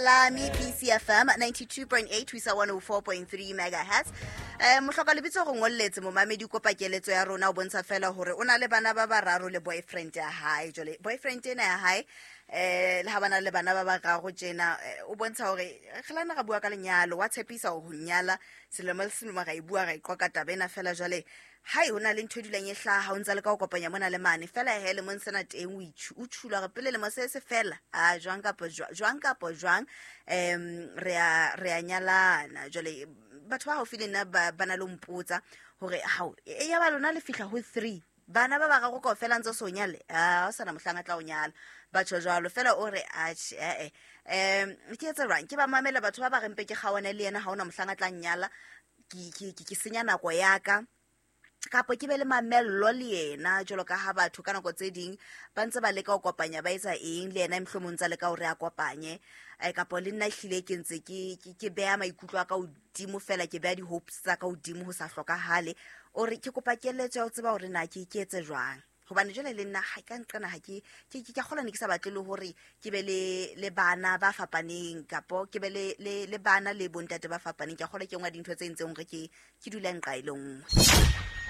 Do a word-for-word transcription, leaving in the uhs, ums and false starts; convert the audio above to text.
Lami P C F M ninety-two point eight wisa one oh four point three megahertz. Eh mohloka lebitso go ngolletse mo mamedi ko pakeletso ya rona o bontsha fela hore o na le bana ba bararo le boyfriend ya hae jole boyfriend ena ya hae eh le ha bana le bana ba ba ga go tsena o bontsha hore kgelana ga bua ka lenyalo wa tshepisa ho nyala selemo le selemo ga e bua ga e qoka tabena fela jole hai hona le ntho dileng e hlaha o ntse le ka go kopanya mona le mane fela hele mo nsena teng o ithu o tshula ga pele le mo se se fela a jwang ka po jwang ka po jwang em re a re a nyalana jole batho ba ho filena ba bana lo mpotsa hore hao e ya ba lona le fihla ho three bana ba ba ga go ka fela ntse so nyale a o sana mohlanga tla o nyala batho jwalo fela o re a eh em ke etsa rang ke ba mamela batho ba ba rempe ke gawana le yena ha ona mohlanga tla nyala ke ke ke senya nako yaka kapo ke be le mamello le yena jolo ka ha batho kana go tse ding ba ntse ba leka go kopanya ba etsa eng le yena imhlomong tsa leka o re a kopanye e kapo le nna hlile ke ntse ke ke bea maikutlo a ka udimo fela ke bea di hopes tsa ka udimo ho sa hloka hale o re ke kopa keletso ya o tseba hore na ke ke etse jwang hobane jole le nna ha ka nqana ha ke ke ke kgola ne ke sa batle le hore ke be le le bana ba fapaneng kapo ke be le le bana le bontate ba fapaneng ke kgola ke ngwa dintho tse ntseng hore ke ke dula nqa ile nngwe